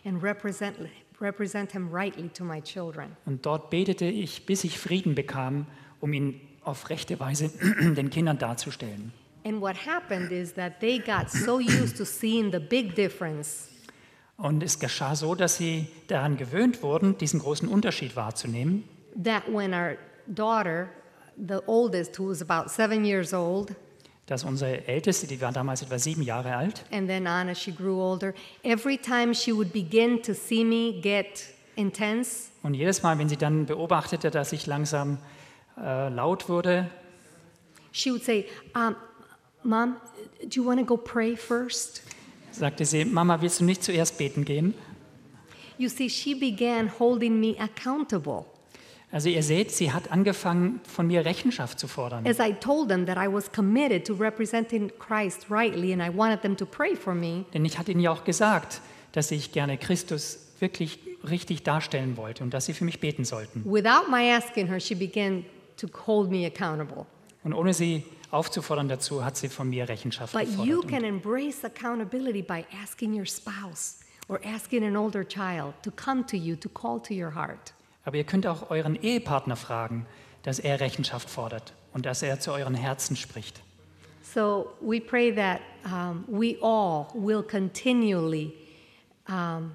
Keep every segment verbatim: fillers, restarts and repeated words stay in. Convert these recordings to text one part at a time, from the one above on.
and represent, represent him rightly to my children. Und dort betete ich, bis ich Frieden bekam, um ihn auf rechte Weise den Kindern darzustellen. And what happened is that they got so used to seeing the big difference Und es geschah so, dass sie daran gewöhnt wurden, diesen großen Unterschied wahrzunehmen, that when our daughter, the oldest, who was about seven years old, dass unsere Älteste, die war damals etwa sieben Jahre alt, and then on as she grew older, every time she would begin to see me get intense, und jedes Mal, wenn sie dann beobachtete, dass ich langsam äh, laut wurde, she would say, um, Mom, do you want to go pray first? sagte sie, Mama, willst du nicht zuerst beten gehen? You see, she began holding me accountable. Also ihr seht, sie hat angefangen, von mir Rechenschaft zu fordern. As I told them that I was committed to representing Christ rightly and I wanted them to pray for me, Denn ich hatte ihnen ja auch gesagt, dass ich gerne Christus wirklich richtig darstellen wollte und dass sie für mich beten sollten. without my asking her, she began to hold me accountable. Und ohne sie aufzufordern dazu, hat sie von mir Rechenschaft But you gefordert. can embrace accountability by asking your spouse or asking an older child to come to you, to call to your heart. Aber ihr könnt auch euren Ehepartner fragen, dass er Rechenschaft fordert und dass er zu euren Herzen spricht. So we pray that um, we all will continually um,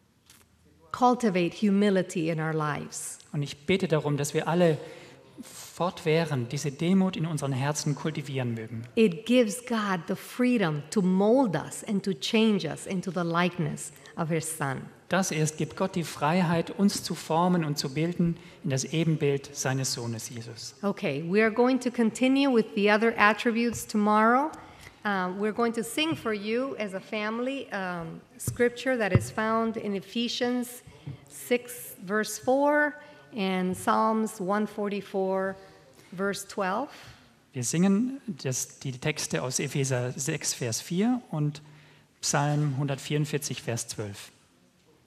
cultivate humility in our lives. Und ich bete darum, dass wir alle fortwährend diese Demut in unseren Herzen kultivieren mögen. It gives God the freedom to mold us and to change us into the likeness of His Son. Das erst gibt Gott die Freiheit, uns zu formen und zu bilden in das Ebenbild seines Sohnes Jesus. Okay, we are going to continue with the other attributes tomorrow. Um, we're going to sing for you as a family um, scripture that is found in Ephesians six, verse four, and Psalms one forty-four, verse twelve. Wir singen das, die Texte aus Epheser sechs, Vers vier und Psalm hundertvierundvierzig, Vers zwölf.